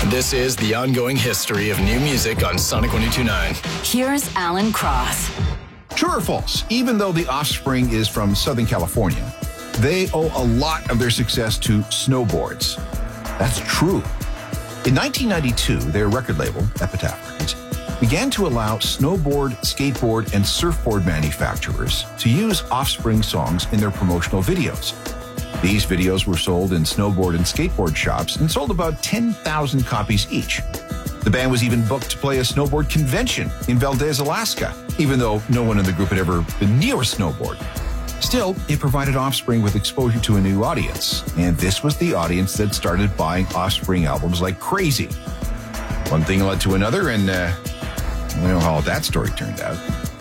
This is the ongoing history of new music on Sonic 102.9. Here's Alan Cross. True or false? Even though The Offspring is from Southern California, they owe a lot of their success to snowboards. That's true. In 1992, their record label, Epitaph Records, began to allow snowboard, skateboard, and surfboard manufacturers to use Offspring songs in their promotional videos. These videos were sold in snowboard and skateboard shops and sold about 10,000 copies each. The band was even booked to play a snowboard convention in Valdez, Alaska, even though no one in the group had ever been near a snowboard. Still, it provided Offspring with exposure to a new audience, and this was the audience that started buying Offspring albums like crazy. One thing led to another, and we know how that story turned out.